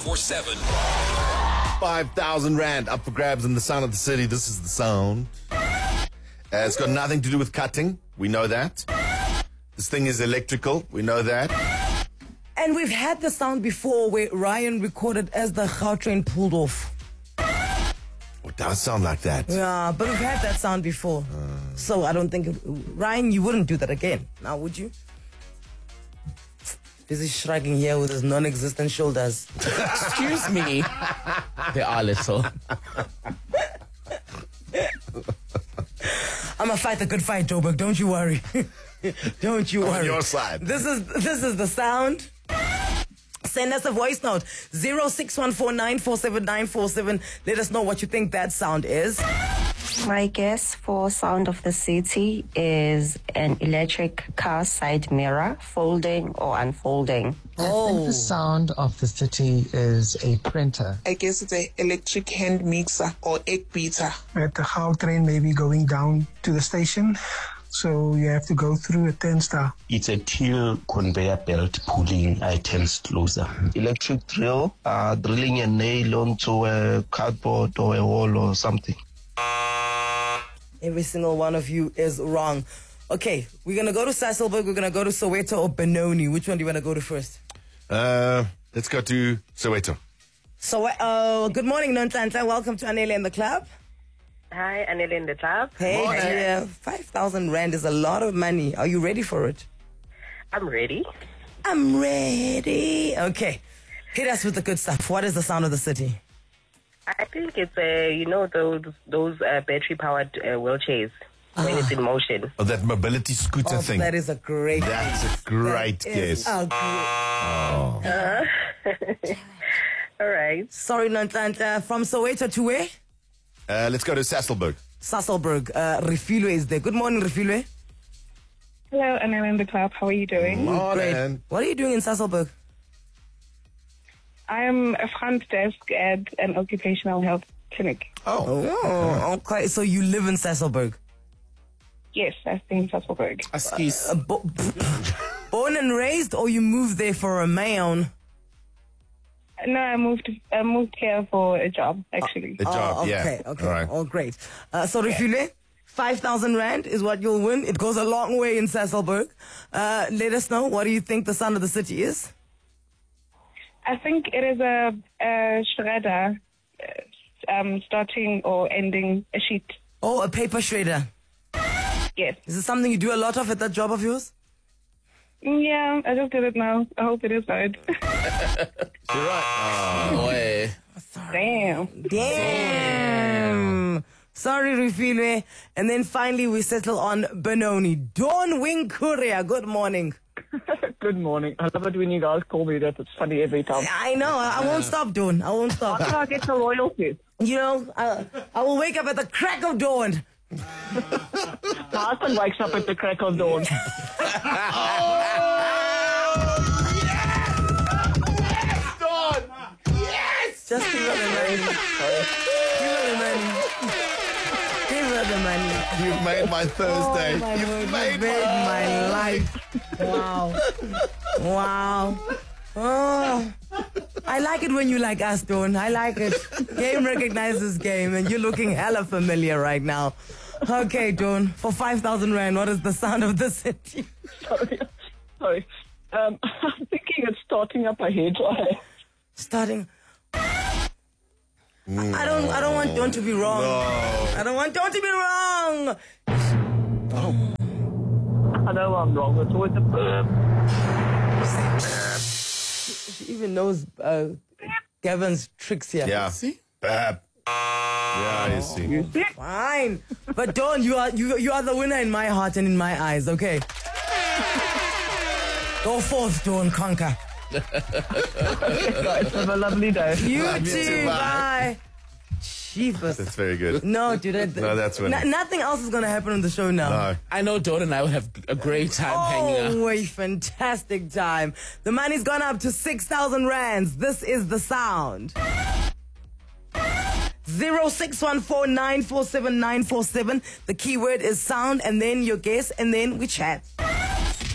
1047. 5,000 Rand up for grabs in the sound of the city. This is the sound. It's got nothing to do with cutting. We know that. This thing is electrical. We know that. And we've had the sound before where Ryan recorded as the Gautrain pulled off. It does sound like that. Yeah, but we've had that sound before. So I don't think... Ryan, you wouldn't do that again. Now, would you? Busy shrugging here with his non-existent shoulders. Excuse me. They are little. I'm gonna fight the good fight, Joburg. Don't you worry. Don't you worry. On your side. This is the sound. Send us a voice note. 0614947947. Let us know what you think that sound is. My guess for sound of the city is an electric car side mirror folding or unfolding. I think the sound of the city is a printer. I guess it's an electric hand mixer or egg beater. At the Gautrain maybe going down to the station. So you have to go through a turnstile. It's a till conveyor belt pulling items closer. Electric drill, drilling a nail onto a cardboard or a wall or something. Every single one of you is wrong. Okay, we're going to go to Sasolburg, we're going to go to Soweto or Benoni. Which one do you want to go to first? Let's go to Soweto. So, good morning, Nontlantla. Welcome to Anele in the Club. Hi, Anele in the Club. Hey, dear. 5,000 Rand is a lot of money. Are you ready for it? I'm ready. I'm ready. Okay. Hit us with the good stuff. What is the sound of the city? I think it's those battery-powered wheelchairs when it's in motion. Oh, that mobility scooter thing. That is a great That's a great guess. All right. Sorry, Nontlantla. From Soweto to where? Let's go to Sasolburg. Sasolburg. Refilwe is there. Good morning, Refilwe. Hello, Anele in the Club. How are you doing? Great. What are you doing in Sasolburg? I am a front desk at an occupational health clinic. Oh, okay. So you live in Sasolburg? Yes, I stay in Sasolburg. Born and raised, or you moved there for a man? No, I moved here for a job, actually. A job, okay. All right. Oh, great. So, Refile, 5,000 Rand is what you'll win. It goes a long way in Sasolburg. Let us know, what do you think the sound of the city is? I think it is a shredder starting or ending a sheet. Oh, a paper shredder. Yes. Is it something you do a lot of at that job of yours? Yeah, I just did it now. I hope it is right. You're right. Oh, boy. Damn. Sorry, Refilwe. And then finally we settle on Benoni. Dawn Wing Courier, good morning. Good morning. I love it when you guys call me that. It's funny every time. I know. I won't stop, Dawn. I won't stop. How can I get the royalties? You know, I will wake up at the crack of dawn. My husband wakes up at the crack of dawn. Yes, Dawn! Yes! Just give her the money. Give her the money. Give her the money. You've made my Thursday. You've made my life. Wow. Wow. Oh. I like it when you like us, Dawn. I like it. Game recognizes game, and you're looking hella familiar right now. Okay, Dawn, for 5,000 Rand, what is the sound of the city? Sorry. I'm thinking it's starting up a hairdryer. Starting... I don't want Dawn to be wrong. No. I don't want Dawn to be wrong. I know I'm wrong. It's always a burp. She even knows Gavin's tricks here. Yeah. See? Yeah, you see. Fine. But Dawn, you are the winner in my heart and in my eyes, okay? Go forth, Dawn, conquer. Right, have a lovely day. You Love you too, too, bye. Jeepers. That's very good. No, dude. No, that's winning. Nothing else is going to happen on the show now. No. I know Dawn and I will have a great time hanging out. Oh, a fantastic time. The money's gone up to 6,000 Rands. This is the sound. 0614947947. The keyword is sound, and then your guess, and then we chat.